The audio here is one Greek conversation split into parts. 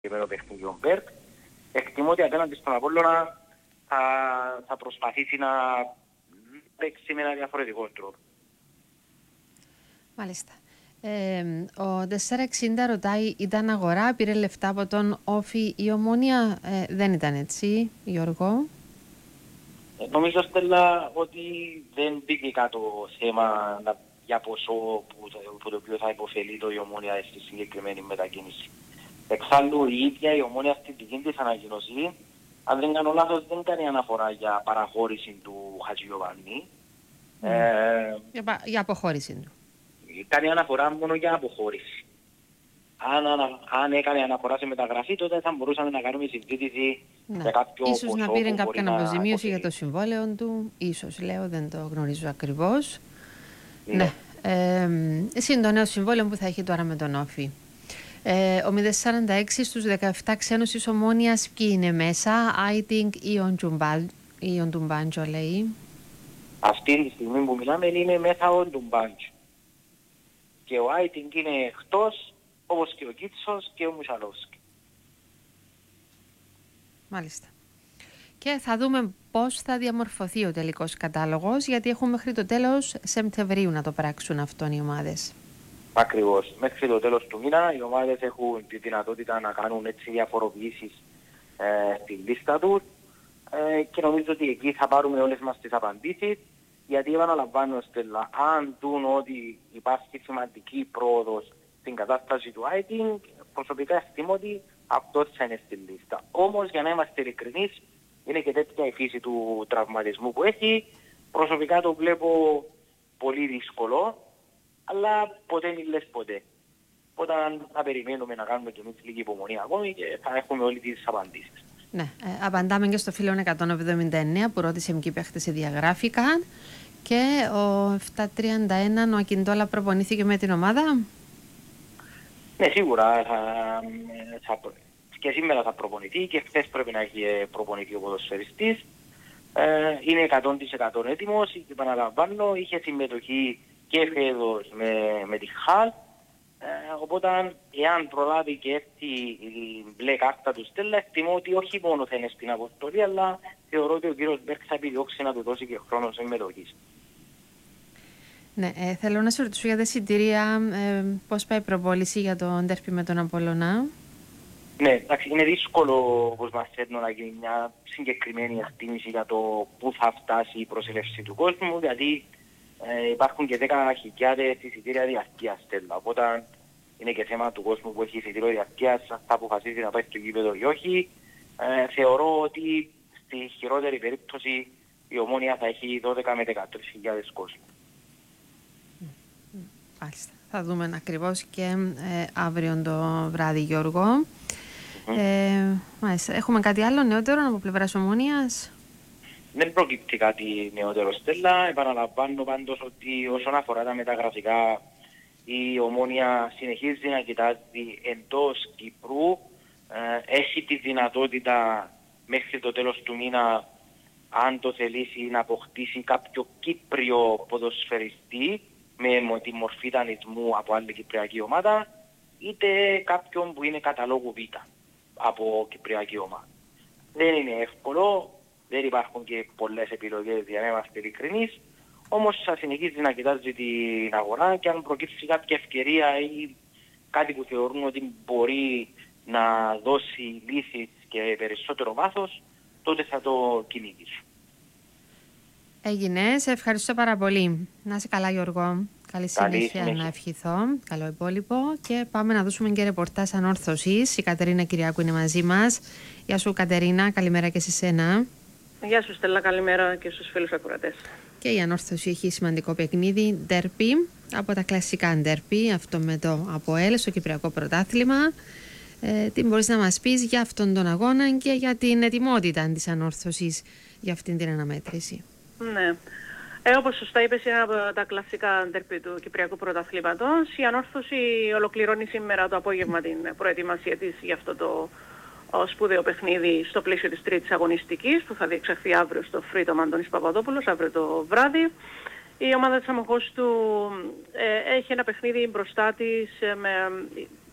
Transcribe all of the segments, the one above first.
συγκεκριμένο παιχνίδι ο Μπέρκ. Εκτιμώ ότι απέναντι στον Απόλλωνα θα προσπαθήσει να παίξει με ένα διαφορετικό τρόπο. Μάλιστα. Ο 460 ρωτάει, ήταν αγορά, πήρε λεφτά από τον Όφη η Ομόνοια? Δεν ήταν έτσι, Γιώργο? Νομίζω, Στέλλα, ότι δεν μπήκε κάτω θέμα για ποσό που το οποίο θα υποφελεί το η Ομόνοια στη συγκεκριμένη μετακίνηση. Εξάλλου η ίδια η Ομόνοια στην δική της ανακοίνωση, αν δεν κάνω λάθος, δεν κάνει αναφορά για παραχώρηση του Χατζηγιοβάνη. Για αποχώρηση του. Κάνει αναφορά μόνο για αποχώρηση. Αν έκανε αναφορά σε μεταγραφή, τότε θα μπορούσαμε να κάνουμε συζήτηση για κάποιο ίσως ποσό να πήρε που κάποια μπορεί αποζημίωση να για το συμβόλαιο του. Ίσως, λέω, δεν το γνωρίζω ακριβώς. Ναι. Εσύ είναι το νέο συμβόλαιο που θα έχει τώρα με τον Όφη. Ο 046 στους 17 ξένους της Ομόνοιας ποιοι είναι μέσα? I think ή ο Ντουμπάντζο, λέει. Αυτή τη στιγμή που μιλάμε είναι μέσα ο Ντουμπάντζο. Και ο Άιτινγκ είναι εκτός, όπως και ο Κίτσος και ο Μουσαλόφσκι. Μάλιστα. Και θα δούμε πώς θα διαμορφωθεί ο τελικός κατάλογος, γιατί έχουμε μέχρι το τέλος Σεπτεμβρίου να το πράξουν αυτόν οι ομάδες. Ακριβώς. Μέχρι το τέλος του μήνα οι ομάδες έχουν τη δυνατότητα να κάνουν έτσι διαφοροποιήσεις στη λίστα τους και νομίζω ότι εκεί θα πάρουμε όλες μας τις απαντήσεις, γιατί επαναλαμβάνω, Στέλλα, αν δουν ότι υπάρχει σημαντική πρόοδος στην κατάσταση του Άιτινγκ, προσωπικά εκτιμώ ότι αυτός θα είναι στη λίστα. Όμως, για να είμαστε ειλικρινείς, είναι και τέτοια η φύση του τραυματισμού που έχει. Προσωπικά το βλέπω πολύ δύσκολο, αλλά ποτέ μην λες ποτέ. Όταν θα περιμένουμε να κάνουμε και εμείς λίγη υπομονή ακόμη και θα έχουμε όλες τις απαντήσεις. Ναι, απαντάμε και στο φίλο 179 που ρώτησε ποιοι παίχτες διαγράφηκαν. Και ο 731, ο Ακιντόλα, προπονήθηκε με την ομάδα? Ναι, σίγουρα και σήμερα θα προπονηθεί και χθες πρέπει να έχει προπονηθεί ο ποδοσφαιριστής. Είναι 100% έτοιμος, επαναλαμβάνω, είχε συμμετοχή και φέτος με τη Χαλ. Οπότε, εάν προλάβει και έρθει η μπλε κάρτα του, Στέλλα, εκτιμώ ότι όχι μόνο θα είναι στην αποστολή, αλλά θεωρώ ότι ο κύριος Μπέρκ θα επιδιώξει να του δώσει και χρόνο συμμετοχής. Ναι, θέλω να σε ρωτήσω για τα εισιτήρια, πώς πάει η προπόληση για το ντέρπι με τον Απόλλωνα? Ναι, εντάξει, είναι δύσκολο όπως μας έρνω να γίνει μια συγκεκριμένη εκτίμηση για το πού θα φτάσει η προσέλευση του κόσμου, γιατί υπάρχουν και 10.000 εισιτήρια διαρκείας, Στέλλα. Οπότε είναι και θέμα του κόσμου που έχει εισιτήριο διαρκείας, θα αποφασίσει να πάει στο γήπεδο ή όχι. Θεωρώ ότι στη χειρότερη περίπτωση η Ομόνοια θα έχει 12 με 13.000 κόσμου. Μάλιστα. Θα δούμε ακριβώς και αύριο το βράδυ, Γιώργο. Μάλιστα. Έχουμε κάτι άλλο νεότερο από πλευράς Ομόνοιας? Δεν προκύπτει κάτι νεότερο, Στέλλα. Επαναλαμβάνω πάντως ότι όσον αφορά τα μεταγραφικά, η Ομόνοια συνεχίζει να κοιτάζει εντός Κύπρου. Έχει τη δυνατότητα μέχρι το τέλος του μήνα, αν το θελήσει, να αποκτήσει κάποιο Κύπριο ποδοσφαιριστή με τη μορφή δανεισμού από άλλη κυπριακή ομάδα, είτε κάποιον που είναι καταλόγου Β από κυπριακή ομάδα. Δεν είναι εύκολο, δεν υπάρχουν και πολλές επιλογές για να είμαστε ειλικρινείς, όμως θα συνεχίζει να κοιτάζει την αγορά και αν προκύψει κάποια ευκαιρία ή κάτι που θεωρούν ότι μπορεί να δώσει λύσεις και περισσότερο βάθος, τότε θα το κυνηγήσουν. Έγινε, σε ευχαριστώ πάρα πολύ. Να είσαι καλά, Γιώργο. Καλή συνέχεια να ευχηθώ. Καλό υπόλοιπο. Και πάμε να δώσουμε και ρεπορτάζ ανόρθωσης. Η Κατερίνα Κυριάκου είναι μαζί μας. Γεια σου, Κατερίνα. Καλημέρα και σε σένα. Γεια σου, Στέλλα. Καλημέρα και στους φίλους ακροατές. Και η ανόρθωση έχει σημαντικό παιχνίδι, ντέρπι, από τα κλασικά ντέρπι, αυτό με το ΑΠΟΕΛ στο Κυπριακό Πρωτάθλημα. Τι μπορείς να μας πεις για αυτόν τον αγώνα και για την ετοιμότητα της ανόρθωσης για αυτήν την αναμέτρηση? Ναι. Όπως σωστά είπες, είναι από τα κλασικά ντέρπι του Κυπριακού Πρωταθλήματος. Η ανόρθωση ολοκληρώνει σήμερα το απόγευμα την προετοιμασία της για αυτό το σπουδαίο παιχνίδι στο πλαίσιο της τρίτης αγωνιστικής που θα διεξαχθεί αύριο στο Φρύτωμα Αντώνης Παπαδόπουλος, αύριο το βράδυ. Η ομάδα της Αμοχώστου έχει ένα παιχνίδι μπροστά της με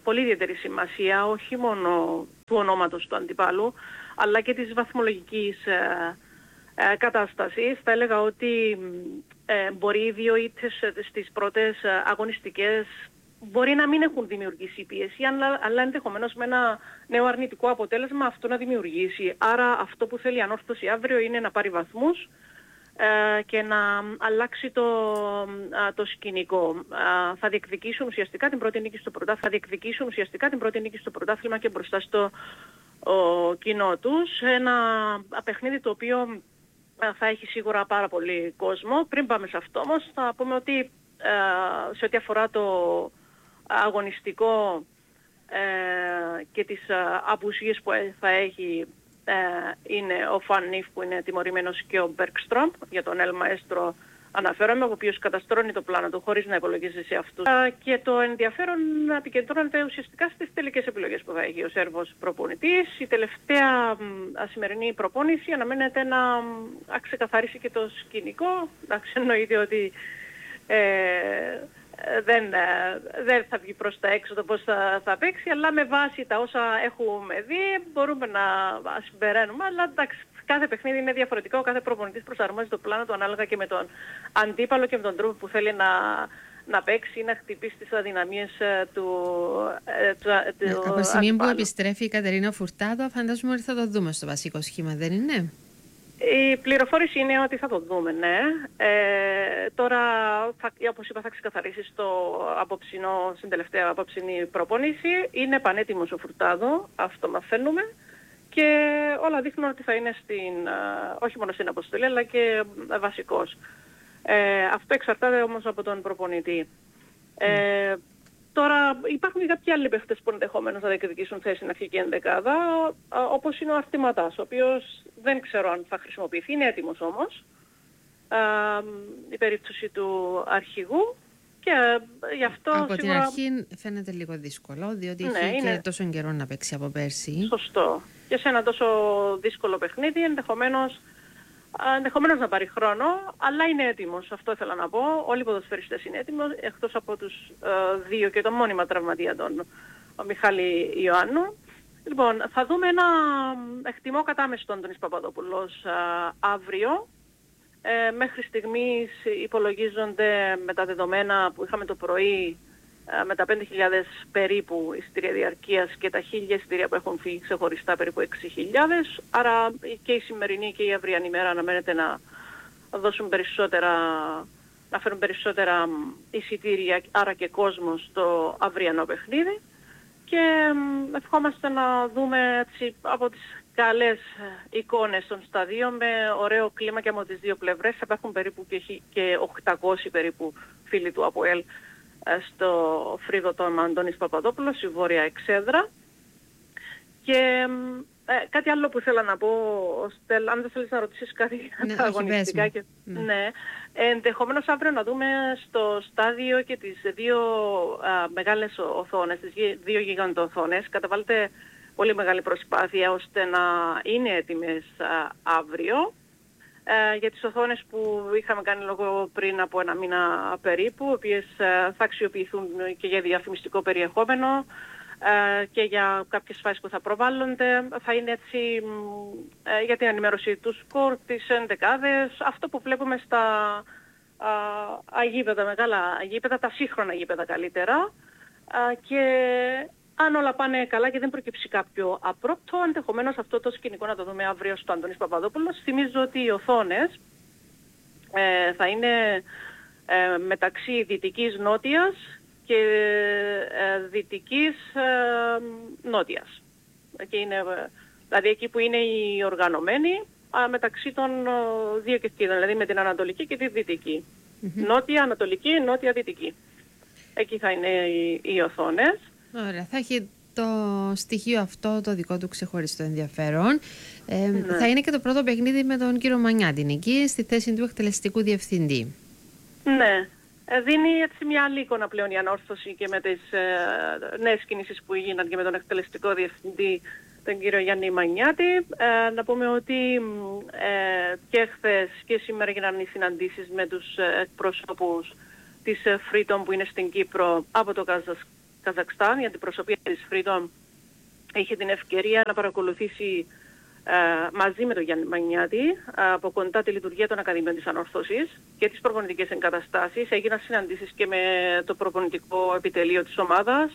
πολύ ιδιαίτερη σημασία, όχι μόνο του ονόματος του αντιπάλου, αλλά και της βαθμολογικής κατάστασης. Θα έλεγα ότι μπορεί οι δύο ήττες στις πρώτες αγωνιστικές μπορεί να μην έχουν δημιουργήσει πίεση, αλλά ενδεχομένως με ένα νέο αρνητικό αποτέλεσμα αυτό να δημιουργήσει. Άρα αυτό που θέλει η Ανόρθωση αύριο είναι να πάρει βαθμούς και να αλλάξει το σκηνικό. Θα διεκδικήσουν ουσιαστικά την πρώτη νίκη στο πρωτάθλημα, και μπροστά στο κοινό τους. Ένα παιχνίδι το οποίο θα έχει σίγουρα πάρα πολύ κόσμο. Πριν πάμε σε αυτό όμως θα πούμε ότι σε ό,τι αφορά το αγωνιστικό και τις απουσίες που θα έχει, είναι ο Φαν Νιφ που είναι τιμωρημένος και ο Μπέρκστρομ. Για τον Ελ Μαέστρο αναφέρομαι, ο οποίος καταστρώνει το πλάνο του χωρίς να υπολογίζει σε αυτούς. Και το ενδιαφέρον επικεντρώνεται ουσιαστικά στις τελικές επιλογές που θα έχει ο Σέρβος προπονητής. Η τελευταία σημερινή προπόνηση αναμένεται να ξεκαθαρίσει και το σκηνικό. Εντάξει, εννοείται ότι δεν θα βγει προς τα έξω το πώς θα παίξει, αλλά με βάση τα όσα έχουμε δει μπορούμε να συμπεραίνουμε, αλλά εντάξει, κάθε παιχνίδι είναι διαφορετικό, κάθε προπονητής προσαρμόζει το πλάνο του ανάλογα και με τον αντίπαλο και με τον τρόπο που θέλει να παίξει ή να χτυπήσει τις αδυναμίες του από τη στιγμή που επιστρέφει η Κατερίνα Φουρτάδο, φαντάζομαι ότι θα το δούμε στο βασικό σχήμα, δεν είναι? Η πληροφόρηση είναι ότι θα το δούμε, ναι. Τώρα, όπως είπα, θα ξεκαθαρίσει στην τελευταία απόψινή προπόνηση. Είναι πανέτοιμος ο Φουρτάδο, αυτό μαθαίνουμε. Και όλα δείχνουν ότι θα είναι όχι μόνο στην αποστολή, αλλά και βασικός. Αυτό εξαρτάται όμως από τον προπονητή. Τώρα υπάρχουν και κάποιοι άλλοι παίχτες που ενδεχομένως θα διεκδικήσουν θέση στην αρχική ενδεκάδα, όπως είναι ο Αρτηματάς, ο οποίος δεν ξέρω αν θα χρησιμοποιηθεί, είναι έτοιμος όμως, η περίπτωση του αρχηγού, και γι' αυτό από σίγουρα... την αρχή φαίνεται λίγο δύσκολο, διότι έχει και τόσο καιρό να παίξει από πέρσι. Σωστό. Και σε ένα τόσο δύσκολο παιχνίδι ενδεχομένως να πάρει χρόνο, αλλά είναι έτοιμος. Αυτό ήθελα να πω. Όλοι οι ποδοσφαιριστές είναι έτοιμοι, εκτός από τους δύο και τον μόνιμα τραυματία, τον Μιχάλη Ιωάννου. Λοιπόν, θα δούμε ένα εκτιμώ κατάμεσο τον Αντώνης Παπαδόπουλος αύριο. Μέχρι στιγμής υπολογίζονται με τα δεδομένα που είχαμε το πρωί με τα 5.000 περίπου εισιτήρια διαρκείας και τα 1.000 εισιτήρια που έχουν φύγει ξεχωριστά περίπου 6.000. Άρα και η σημερινή και η αυριανή μέρα αναμένεται να δώσουν να φέρουν περισσότερα εισιτήρια, άρα και κόσμο στο αυριανό παιχνίδι. Και ευχόμαστε να δούμε έτσι, από τις καλές εικόνες των σταδίων με ωραίο κλίμα και από τις δύο πλευρές. Υπάρχουν περίπου και 800 περίπου φίλοι του ΑΠΟΕΛ στο Φρίδωτο Αντώνης Παπαδόπουλος, η Βόρεια Εξέδρα. Και κάτι άλλο που ήθελα να πω, Στέλλα, αν δεν θέλεις να ρωτήσεις κάτι αγωνιστικά. Ναι, ενδεχομένως αύριο να δούμε στο στάδιο και τις δύο μεγάλες οθόνες, τις δύο γιγαντοοθόνες. Καταβάλλεται πολύ μεγάλη προσπάθεια ώστε να είναι έτοιμες αύριο. Για τις οθόνες που είχαμε κάνει λόγο πριν από ένα μήνα περίπου, οι οποίες θα αξιοποιηθούν και για διαφημιστικό περιεχόμενο και για κάποιες φάσεις που θα προβάλλονται. Θα είναι έτσι για την ενημέρωση του σκορ, τις ενδεκάδες, αυτό που βλέπουμε στα αγίπεδα, μεγάλα αγίπεδα, τα σύγχρονα αγίπεδα καλύτερα. Και αν όλα πάνε καλά και δεν προκύψει κάποιο απρόπτο, ενδεχομένως αυτό το σκηνικό να το δούμε αύριο στο Αντώνης Παπαδόπουλος. Θυμίζω ότι οι οθόνες θα είναι μεταξύ δυτικής νότιας και δυτικής νότιας. Και είναι, δηλαδή εκεί που είναι οι οργανωμένοι μεταξύ των δύο κεφκίδων, δηλαδή με την ανατολική και τη δυτική. Νότια, ανατολική, νότια, δυτική. Εκεί θα είναι οι οθόνες. Ωραία, θα έχει το στοιχείο αυτό το δικό του ξεχωριστό ενδιαφέρον. Θα είναι και το πρώτο παιχνίδι με τον κύριο Μανιάτη εκεί, στη θέση του εκτελεστικού διευθυντή. Ναι, δίνει έτσι μια άλλη εικόνα πλέον η Ανόρθωση και με τις νέες κινήσεις που έγιναν και με τον εκτελεστικό διευθυντή, τον κύριο Γιάννη Μανιάτη. Να πούμε ότι και χθες και σήμερα έγιναν οι συναντήσεις με τους εκπροσώπους της Freedom που είναι στην Κύπρο από το Καζακστάν. Η αντιπροσωπεία της Freedom είχε την ευκαιρία να παρακολουθήσει μαζί με τον Γιάννη Μανιάτη από κοντά τη λειτουργία των Ακαδημίων της Ανόρθωσης και τις προπονητικές εγκαταστάσεις. Έγιναν συναντήσεις και με το προπονητικό επιτελείο της ομάδας.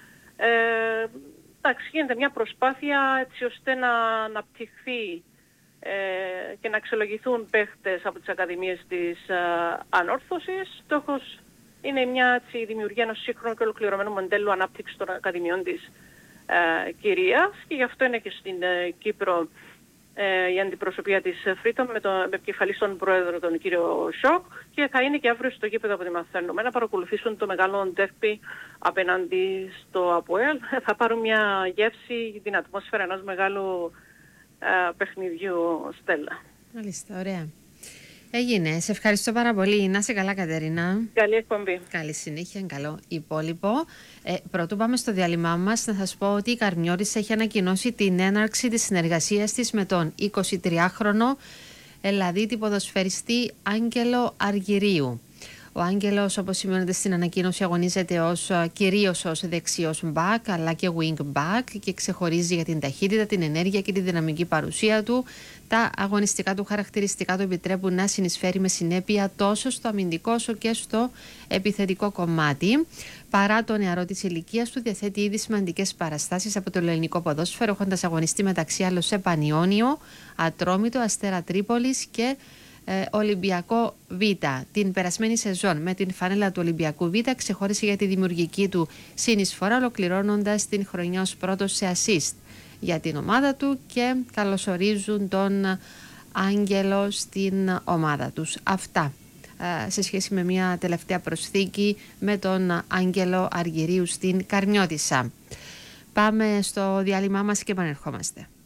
Εντάξει, γίνεται μια προσπάθεια έτσι ώστε να αναπτυχθεί και να αξιολογηθούν παίχτες από τις Ακαδημίες της Ανόρθωσης. Στόχος είναι η δημιουργία ενός σύγχρονου και ολοκληρωμένου μοντέλου ανάπτυξης των Ακαδημιών της Κυρίας, και γι' αυτό είναι και στην Κύπρο η αντιπροσωπεία της Freedom με επικεφαλής τον πρόεδρο τον κύριο Σοκ, και θα είναι και αύριο στο γήπεδο από ό,τι μαθαίνουμε να παρακολουθήσουν το μεγάλο ντέρπι απέναντι στο ΑΠΟΕΛ. Θα πάρουν μια γεύση, την ατμόσφαιρα ενός μεγάλου παιχνιδιού, Στέλλα. Μάλιστα, ωραία. Έγινε. Σε ευχαριστώ πάρα πολύ. Να είσαι καλά, Κατερίνα. Καλή εκπομπή. Καλή συνέχεια, καλό υπόλοιπο. Πρωτού πάμε στο διάλειμμά μας, να σας πω ότι η Καρμιώτης έχει ανακοινώσει την έναρξη της συνεργασίας της με τον 23χρονο Ελλαδίτη ποδοσφαιριστή Άγγελο Αργυρίου. Ο Άγγελος, όπως σημειώνεται στην ανακοίνωση, αγωνίζεται κυρίως ως δεξιός back αλλά και wing back και ξεχωρίζει για την ταχύτητα, την ενέργεια και τη δυναμική παρουσία του. Τα αγωνιστικά του χαρακτηριστικά του επιτρέπουν να συνεισφέρει με συνέπεια τόσο στο αμυντικό όσο και στο επιθετικό κομμάτι. Παρά το νεαρό της ηλικίας του, διαθέτει ήδη σημαντικές παραστάσεις από το ελληνικό ποδόσφαιρο, έχοντας αγωνιστεί μεταξύ άλλων σε Πανιόνιο, Ατρόμητο, Αστέρα Τρίπολης και Ολυμπιακό Β. Την περασμένη σεζόν με την φανέλα του Ολυμπιακού Β ξεχώρισε για τη δημιουργική του συνεισφορά, ολοκληρώνοντας την χρονιά ως πρώτος σε assist για την ομάδα του, και καλωσορίζουν τον Άγγελο στην ομάδα τους. Αυτά σε σχέση με μια τελευταία προσθήκη με τον Άγγελο Αργυρίου στην Καρμιώτισσα. Πάμε στο διάλειμμά μας και επανερχόμαστε.